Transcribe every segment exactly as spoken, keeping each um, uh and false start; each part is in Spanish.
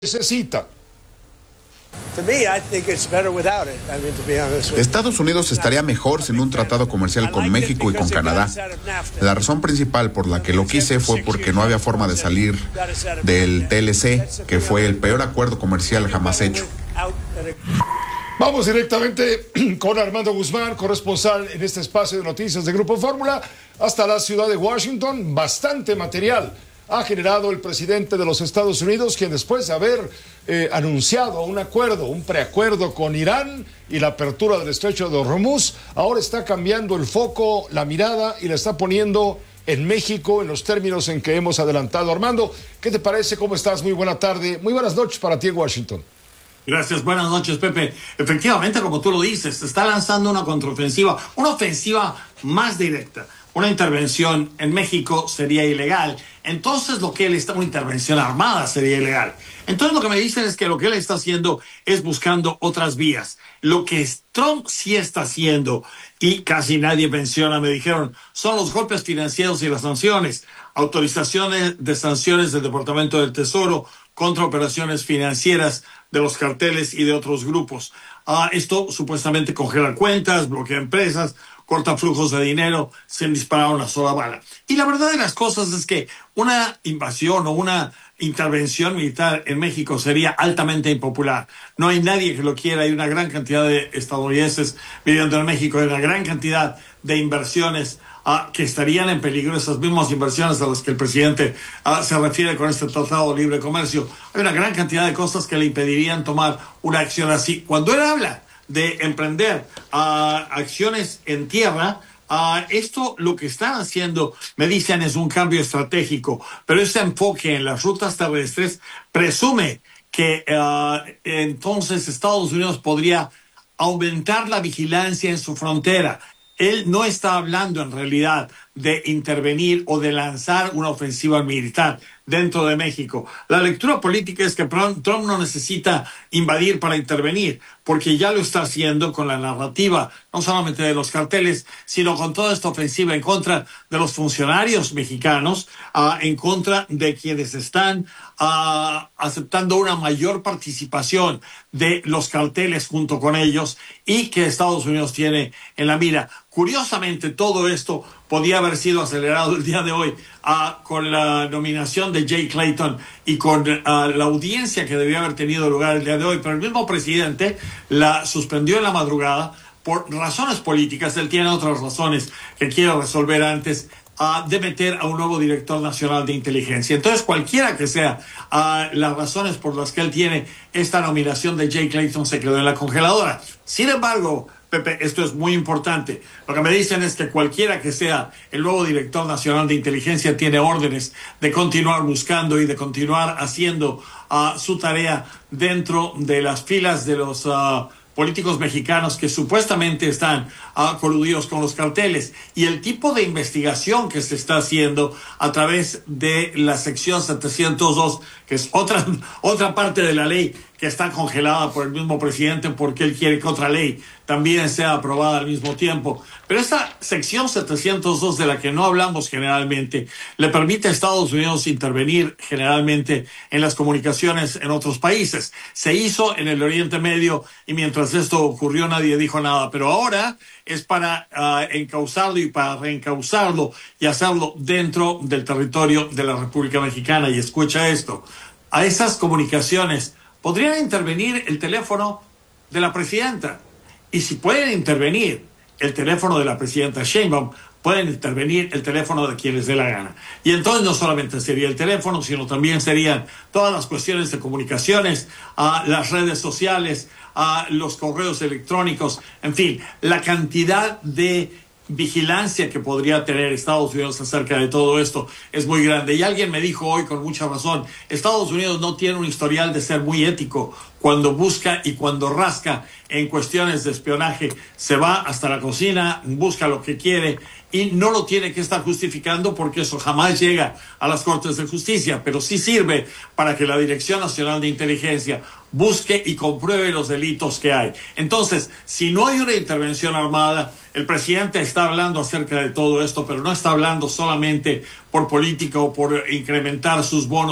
necesita. Estados Unidos estaría mejor sin un tratado comercial con México y con Canadá. La razón principal por la que lo quise fue porque no había forma de salir del T L C, que fue el peor acuerdo comercial jamás hecho. Vamos directamente con Armando Guzmán, corresponsal en este espacio de noticias de Grupo Fórmula, hasta la ciudad de Washington. Bastante material ha generado el presidente de los Estados Unidos, quien después de haber eh, anunciado un acuerdo, un preacuerdo con Irán y la apertura del estrecho de Hormuz, ahora está cambiando el foco, la mirada, y la está poniendo en México en los términos en que hemos adelantado. Armando, ¿qué te parece? ¿Cómo estás? Muy buena tarde, muy buenas noches para ti en Washington. Gracias, buenas noches, Pepe. Efectivamente, como tú lo dices, se está lanzando una contraofensiva, una ofensiva más directa. Una intervención en México sería ilegal. Entonces lo que él está, una intervención armada sería ilegal. Entonces lo que me dicen es que lo que él está haciendo es buscando otras vías. Lo que Trump sí está haciendo, y casi nadie menciona, me dijeron, son los golpes financieros y las sanciones. Autorizaciones de sanciones del Departamento del Tesoro contra operaciones financieras de los carteles y de otros grupos. Uh, esto supuestamente congela cuentas, bloquea empresas, corta flujos de dinero sin disparar una sola bala. Y la verdad de las cosas es que una invasión o una intervención militar en México sería altamente impopular. No hay nadie que lo quiera. Hay una gran cantidad de estadounidenses viviendo en México, hay una gran cantidad de inversiones uh, que estarían en peligro, esas mismas inversiones a las que el presidente uh, se refiere con este Tratado de Libre Comercio. Hay una gran cantidad de cosas que le impedirían tomar una acción así. Cuando él habla de emprender uh, acciones en tierra, uh, esto lo que están haciendo, me dicen, es un cambio estratégico, pero ese enfoque en las rutas terrestres presume que uh, entonces Estados Unidos podría aumentar la vigilancia en su frontera. Él no está hablando en realidad de intervenir o de lanzar una ofensiva militar dentro de México. La lectura política es que Trump no necesita invadir para intervenir, porque ya lo está haciendo con la narrativa, no solamente de los carteles, sino con toda esta ofensiva en contra de los funcionarios mexicanos, uh, en contra de quienes están uh, aceptando una mayor participación de los carteles junto con ellos y que Estados Unidos tiene en la mira. Curiosamente, todo esto podía haber sido acelerado el día de hoy uh, con la nominación de Jay Clayton y con uh, la audiencia que debía haber tenido lugar el día de hoy, pero el mismo presidente la suspendió en la madrugada por razones políticas. Él tiene otras razones que quiere resolver antes uh, de meter a un nuevo director nacional de inteligencia. Entonces, cualquiera que sea uh, las razones por las que él tiene esta nominación de Jay Clayton, se quedó en la congeladora. Sin embargo, Pepe, esto es muy importante. Lo que me dicen es que cualquiera que sea el nuevo director nacional de inteligencia tiene órdenes de continuar buscando y de continuar haciendo uh, su tarea dentro de las filas de los uh, políticos mexicanos que supuestamente están uh, coludidos con los carteles. Y el tipo de investigación que se está haciendo a través de la sección setecientos dos, que es otra, otra parte de la ley que está congelada por el mismo presidente porque él quiere que otra ley también sea aprobada al mismo tiempo. Pero esta sección setecientos dos, de la que no hablamos generalmente, le permite a Estados Unidos intervenir generalmente en las comunicaciones en otros países. Se hizo en el Oriente Medio y mientras esto ocurrió nadie dijo nada. Pero ahora es para uh, encauzarlo y para reencauzarlo y hacerlo dentro del territorio de la República Mexicana. Y escucha esto, a esas comunicaciones podrían intervenir el teléfono de la presidenta. Y si pueden intervenir el teléfono de la presidenta Sheinbaum, pueden intervenir el teléfono de quien les dé la gana. Y entonces no solamente sería el teléfono, sino también serían todas las cuestiones de comunicaciones, uh, las redes sociales, uh, los correos electrónicos, en fin, la cantidad de vigilancia que podría tener Estados Unidos acerca de todo esto es muy grande. Y alguien me dijo hoy con mucha razón, Estados Unidos no tiene un historial de ser muy ético cuando busca y cuando rasca en cuestiones de espionaje. Se va hasta la cocina, busca lo que quiere y no lo tiene que estar justificando porque eso jamás llega a las Cortes de Justicia, pero sí sirve para que la Dirección Nacional de Inteligencia busque y compruebe los delitos que hay. Entonces, si no hay una intervención armada, el presidente está hablando acerca de todo esto, pero no está hablando solamente por política o por incrementar sus bonos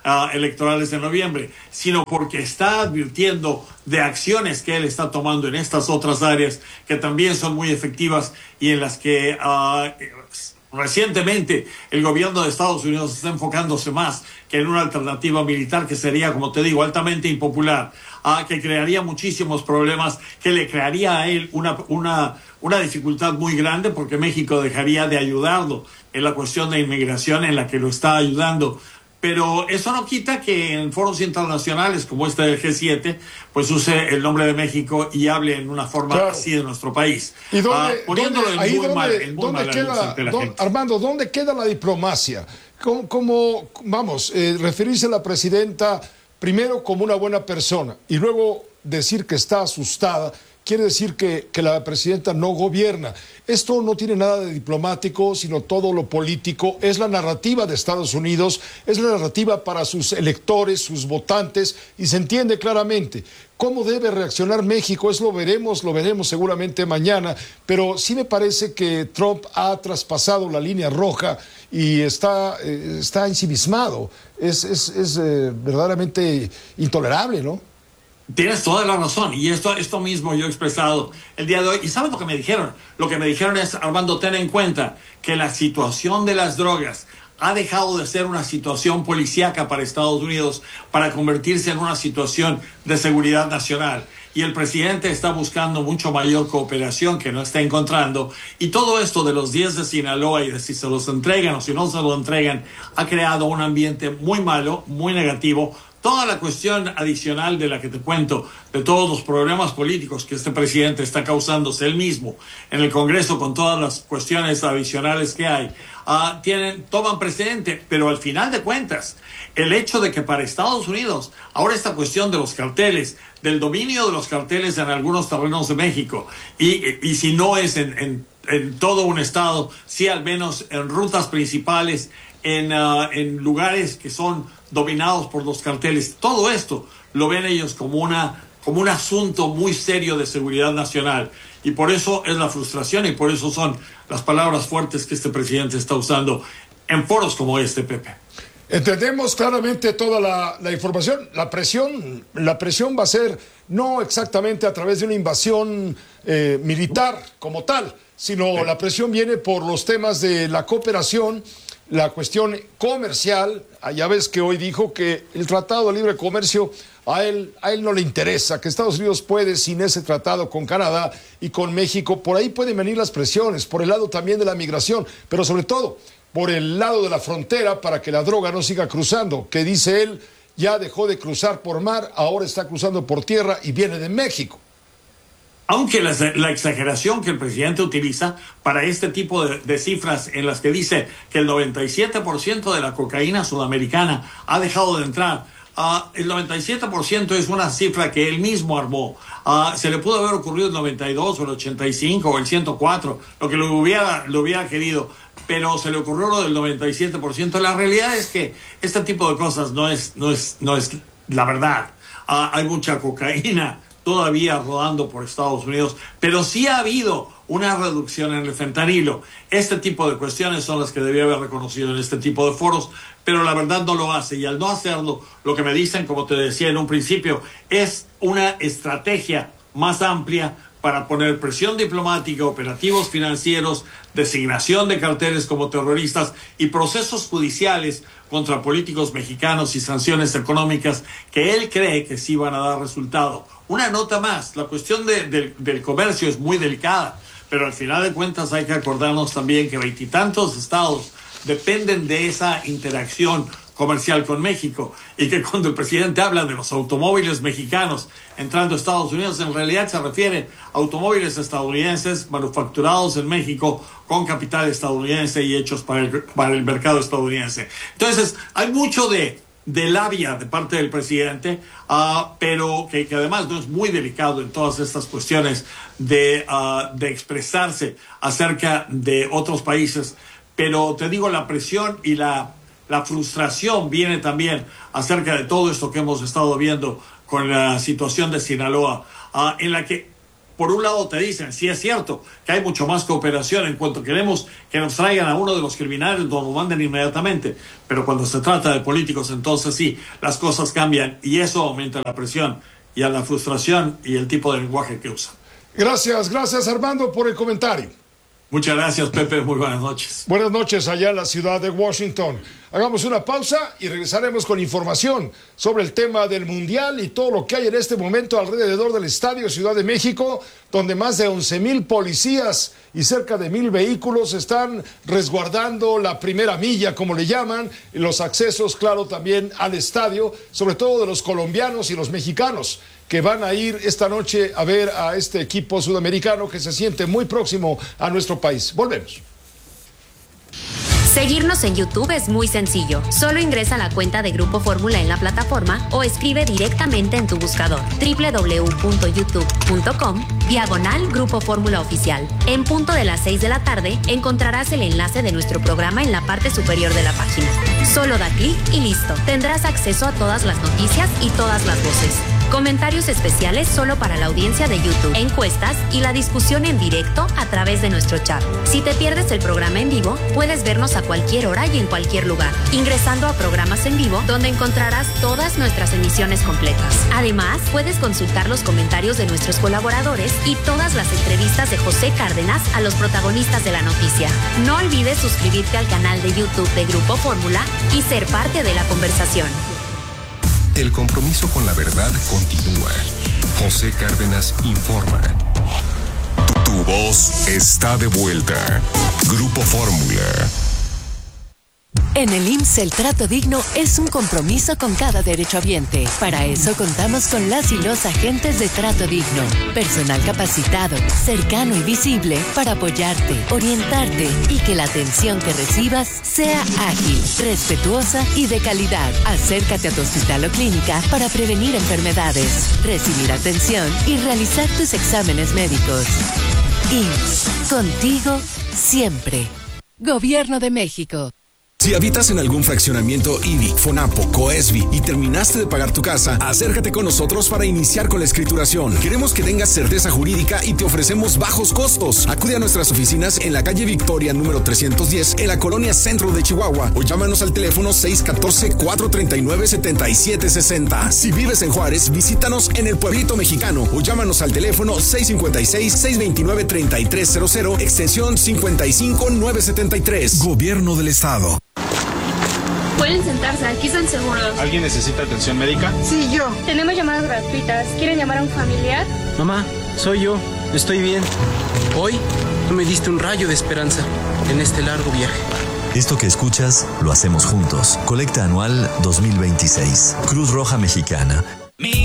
uh, electorales de noviembre, sino porque está advirtiendo de acciones que él está tomando en estas otras áreas que también son muy efectivas y en las que uh, recientemente el gobierno de Estados Unidos está enfocándose más que en una alternativa militar que sería, como te digo, altamente impopular, uh, que crearía muchísimos problemas, que le crearía a él una, una, una dificultad muy grande porque México dejaría de ayudarlo en la cuestión de inmigración en la que lo está ayudando. Pero eso no quita que en foros internacionales como este del G siete, pues use el nombre de México y hable en una forma claro. así de nuestro país. ¿Y dónde, uh, poniéndolo dónde, en muy dónde, mal, en muy dónde mal queda, la don, Armando, ¿dónde queda la diplomacia? ¿Cómo, cómo vamos, eh, referirse a la presidenta primero como una buena persona y luego decir que está asustada? Quiere decir que, que la presidenta no gobierna. Esto no tiene nada de diplomático, sino todo lo político. Es la narrativa de Estados Unidos, es la narrativa para sus electores, sus votantes, y se entiende claramente. ¿Cómo debe reaccionar México? Eso lo veremos, lo veremos seguramente mañana, pero sí me parece que Trump ha traspasado la línea roja y está, eh, está ensimismado. Es, es, es eh, verdaderamente intolerable, ¿no? Tienes toda la razón, y esto, esto mismo yo he expresado el día de hoy. ¿Y sabes lo que me dijeron? Lo que me dijeron es, Armando, ten en cuenta que la situación de las drogas ha dejado de ser una situación policíaca para Estados Unidos para convertirse en una situación de seguridad nacional. Y el presidente está buscando mucho mayor cooperación que no está encontrando. Y todo esto de los diez de Sinaloa y de si se los entregan o si no se lo entregan ha creado un ambiente muy malo, muy negativo. Toda la cuestión adicional de la que te cuento, de todos los problemas políticos que este presidente está causándose él mismo en el Congreso con todas las cuestiones adicionales que hay, uh, tienen, toman precedente, pero al final de cuentas, el hecho de que para Estados Unidos, ahora esta cuestión de los carteles, del dominio de los carteles en algunos terrenos de México, y, y si no es en, en, en todo un estado, sí al menos en rutas principales, en, uh, en lugares que son dominados por los carteles. Todo esto lo ven ellos como una como un asunto muy serio de seguridad nacional, y por eso es la frustración y por eso son las palabras fuertes que este presidente está usando en foros como este, Pepe. Entendemos claramente toda la, la información. La presión, la presión va a ser no exactamente a través de una invasión eh, militar como tal, sino la presión viene por los temas de la cooperación, la cuestión comercial. Ya ves que hoy dijo que el Tratado de Libre Comercio a él, a él no le interesa, que Estados Unidos puede sin ese tratado con Canadá y con México. Por ahí pueden venir las presiones, por el lado también de la migración, pero sobre todo por el lado de la frontera para que la droga no siga cruzando, que dice él ya dejó de cruzar por mar, ahora está cruzando por tierra y viene de México. Aunque la, la exageración que el presidente utiliza para este tipo de, de cifras en las que dice que el noventa y siete por ciento de la cocaína sudamericana ha dejado de entrar, uh, el noventa y siete por ciento es una cifra que él mismo armó. Uh, se le pudo haber ocurrido el noventa y dos o el ochenta y cinco o el ciento cuatro, lo que lo hubiera, lo hubiera querido, pero se le ocurrió lo del noventa y siete por ciento. La realidad es que este tipo de cosas no es, no es, no es la verdad. Uh, hay mucha cocaína todavía rodando por Estados Unidos, pero sí ha habido una reducción en el fentanilo. Este tipo de cuestiones son las que debía haber reconocido en este tipo de foros, pero la verdad no lo hace, y al no hacerlo, lo que me dicen, como te decía en un principio, es una estrategia más amplia para poner presión diplomática, operativos financieros, designación de carteles como terroristas y procesos judiciales contra políticos mexicanos y sanciones económicas que él cree que sí van a dar resultado. Una nota más, la cuestión de, de, del comercio es muy delicada, pero al final de cuentas hay que acordarnos también que veintitantos estados dependen de esa interacción comercial con México, y que cuando el presidente habla de los automóviles mexicanos entrando a Estados Unidos, en realidad se refiere a automóviles estadounidenses manufacturados en México con capital estadounidense y hechos para el, para el mercado estadounidense. Entonces, hay mucho de, de labia de parte del presidente, uh, pero que, que además no es muy delicado en todas estas cuestiones de, uh, de expresarse acerca de otros países. Pero te digo, la presión y la La frustración viene también acerca de todo esto que hemos estado viendo con la situación de Sinaloa, uh, en la que por un lado te dicen, sí es cierto, que hay mucho más cooperación en cuanto queremos que nos traigan a uno de los criminales, nos lo manden inmediatamente, pero cuando se trata de políticos, entonces sí, las cosas cambian y eso aumenta la presión y a la frustración y el tipo de lenguaje que usan. Gracias, gracias Armando por el comentario. Muchas gracias, Pepe. Muy buenas noches. Buenas noches allá en la ciudad de Washington. Hagamos una pausa y regresaremos con información sobre el tema del Mundial y todo lo que hay en este momento alrededor del Estadio Ciudad de México, donde más de once mil policías y cerca de mil vehículos están resguardando la primera milla, como le llaman, y los accesos, claro, también al estadio, sobre todo de los colombianos y los mexicanos, que van a ir esta noche a ver a este equipo sudamericano que se siente muy próximo a nuestro país. Volvemos. Seguirnos en YouTube es muy sencillo. Solo ingresa a la cuenta de Grupo Fórmula en la plataforma o escribe directamente en tu buscador doble u doble u doble u punto youtube punto com diagonal Grupo Fórmula Oficial. En punto de las seis de la tarde encontrarás el enlace de nuestro programa en la parte superior de la página. Solo da clic y listo. Tendrás acceso a todas las noticias y todas las voces. Comentarios especiales solo para la audiencia de YouTube, encuestas y la discusión en directo a través de nuestro chat. Si te pierdes el programa en vivo, puedes vernos a cualquier hora y en cualquier lugar, ingresando a programas en vivo donde encontrarás todas nuestras emisiones completas. Además, puedes consultar los comentarios de nuestros colaboradores y todas las entrevistas de José Cárdenas a los protagonistas de la noticia. No olvides suscribirte al canal de YouTube de Grupo Fórmula y ser parte de la conversación. El compromiso con la verdad continúa. José Cárdenas informa. Tu voz está de vuelta. Grupo Fórmula. En el I M S S el trato digno es un compromiso con cada derechohabiente. Para eso contamos con las y los agentes de trato digno. Personal capacitado, cercano y visible para apoyarte, orientarte y que la atención que recibas sea ágil, respetuosa y de calidad. Acércate a tu hospital o clínica para prevenir enfermedades, recibir atención y realizar tus exámenes médicos. I M S S, contigo siempre. Gobierno de México. Si habitas en algún fraccionamiento I D I, FONAPO, COESBI y terminaste de pagar tu casa, acércate con nosotros para iniciar con la escrituración. Queremos que tengas certeza jurídica y te ofrecemos bajos costos. Acude a nuestras oficinas en la calle Victoria número trescientos diez en la colonia Centro de Chihuahua o llámanos al teléfono seis uno cuatro, cuatro tres nueve, siete siete seis cero. Si vives en Juárez, visítanos en el Pueblito Mexicano o llámanos al teléfono seis cinco seis, seis dos nueve, tres tres cero cero, extensión cincuenta y cinco nueve setenta y tres. Gobierno del Estado. Pueden sentarse, aquí están seguros. ¿Alguien necesita atención médica? Sí, yo. Tenemos llamadas gratuitas. ¿Quieren llamar a un familiar? Mamá, soy yo. Estoy bien. Hoy tú me diste un rayo de esperanza en este largo viaje. Esto que escuchas, lo hacemos juntos. Colecta anual dos mil veintiséis. Cruz Roja Mexicana.